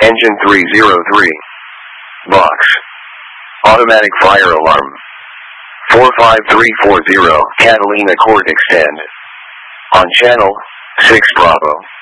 Engine 303. Box. Automatic fire alarm. 45340 Catalina Court Extend. On channel 6 Bravo.